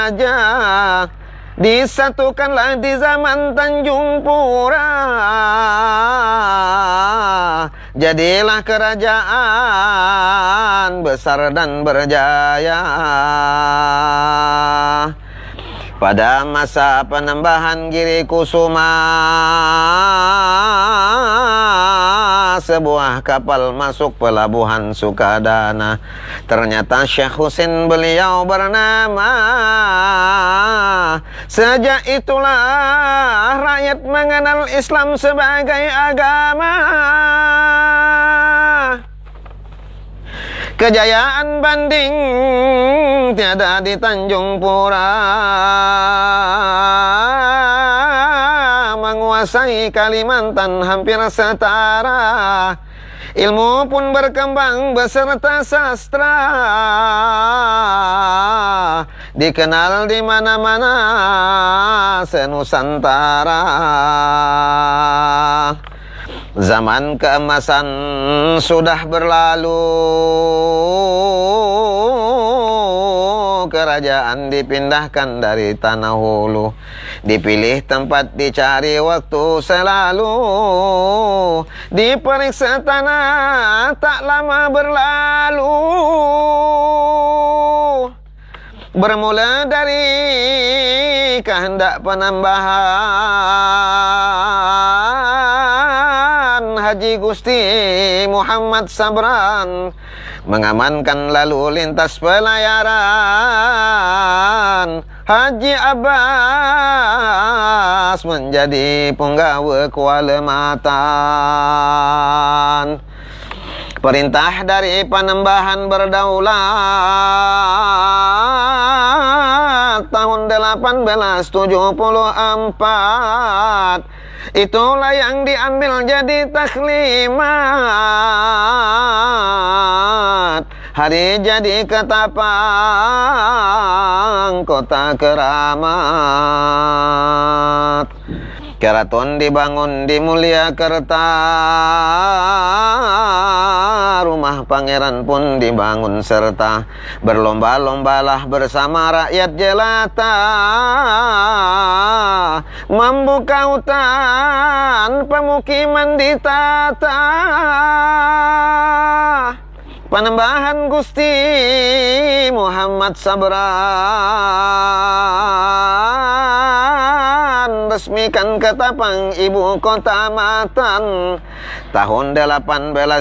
aja. Disatukanlah di zaman Tanjung Pura, jadilah kerajaan besar dan berjaya. Pada masa penambahan Giri Kusuma, sebuah kapal masuk pelabuhan Sukadana. Ternyata Syekh Husin beliau bernama. Sejak itulah rakyat mengenal Islam sebagai agama. Kejayaan banding tiada di Tanjung Pura, menguasai Kalimantan hampir setara. Ilmu pun berkembang beserta sastra, dikenal di mana-mana senusantara. Zaman keemasan sudah berlalu, kerajaan dipindahkan dari Tanah Hulu. Dipilih tempat dicari waktu selalu, diperiksa tanah tak lama berlalu. Bermula dari kehendak penambahan, Haji Gusti Muhammad Sabran mengamankan lalu lintas pelayaran. Haji Abbas menjadi penggawa Kuala Matan. Perintah dari Panembahan berdaulat tahun 1874. Itulah yang diambil jadi taklimat. Hari jadi ketapang kota keramat. Keraton dibangun di Mulyakerta, rumah pangeran pun dibangun serta berlomba-lombalah bersama rakyat jelata, membuka hutan, pemukiman ditata. Panembahan Gusti Muhammad Sabran resmikan Ketapang ibu kota Matan tahun 18